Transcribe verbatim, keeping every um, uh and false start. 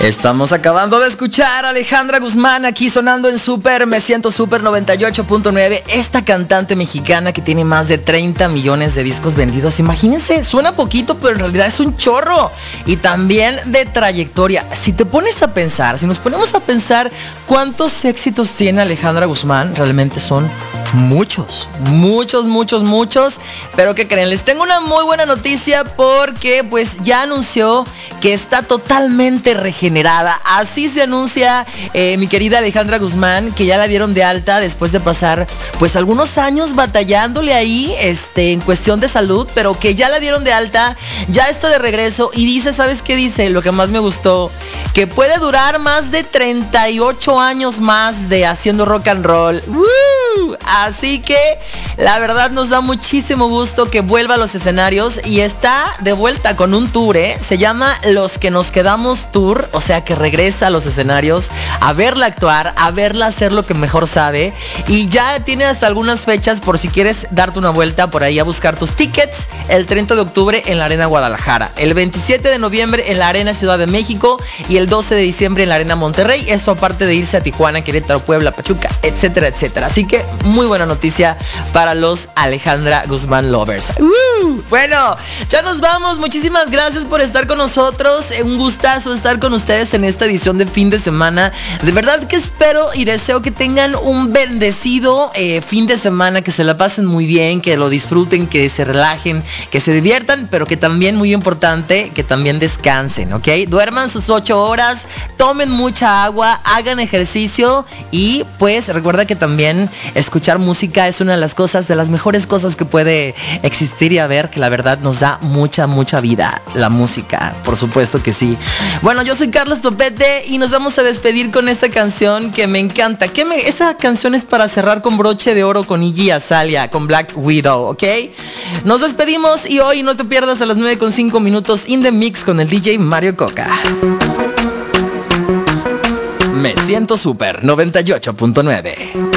Estamos acabando de escuchar a Alejandra Guzmán aquí sonando en Super, me siento Super noventa y ocho punto nueve. Esta cantante mexicana que tiene más de treinta millones de discos vendidos. Imagínense, suena poquito, pero en realidad es un chorro. Y también de trayectoria. Si te pones a pensar, si nos ponemos a pensar cuántos éxitos tiene Alejandra Guzmán, realmente son muchos, muchos, muchos, muchos. Pero ¿qué creen? Les tengo una muy buena noticia porque pues ya anunció que está totalmente regenerada. Así se anuncia eh, mi querida Alejandra Guzmán, que ya la dieron de alta después de pasar pues algunos años batallándole ahí este, en cuestión de salud, pero que ya la dieron de alta, ya está de regreso y dice, ¿sabes qué dice? Lo que más me gustó, que puede durar más de treinta y ocho años más de haciendo rock and roll. ¡Woo! Así que la verdad nos da muchísimo gusto que vuelva a los escenarios y está de vuelta con un tour, ¿eh? Se llama Los que nos quedamos Tour, o sea que regresa a los escenarios a verla actuar, a verla hacer lo que mejor sabe, y ya tiene hasta algunas fechas por si quieres darte una vuelta por ahí a buscar tus tickets. El treinta de octubre en la Arena Guadalajara, el veintisiete de noviembre en la Arena Ciudad de México y el doce de diciembre en la Arena Monterrey. Esto aparte de irse a Tijuana, Querétaro, Puebla, Pachuca, etcétera, etcétera. Así que muy buena noticia para los Alejandra Guzmán lovers. ¡Uh! Bueno, ya nos vamos. Muchísimas gracias por estar con nosotros. Un gustazo estar con ustedes en esta edición de fin de semana. De verdad que espero y deseo que tengan un bendecido eh, fin de semana, que se la pasen muy bien, que lo disfruten, que se relajen, que se diviertan, pero que también, muy importante, que también descansen, ¿ok? Duerman sus ocho horas, tomen mucha agua, hagan ejercicio y pues recuerda que también escuchar música es una de las cosas, de las mejores cosas que puede existir y haber, que la verdad nos da mucha, mucha vida, la música, por supuesto que sí. Bueno, yo soy Carlos Topete y nos vamos a despedir con esta canción que me encanta. Que me, esa canción es para cerrar con broche de oro con Iggy Azalea, con Black Widow, ¿ok? Nos despedimos y hoy no te pierdas a las nueve con cinco minutos In The Mix con el D J Mario Coca. Me siento Super noventa y ocho punto nueve.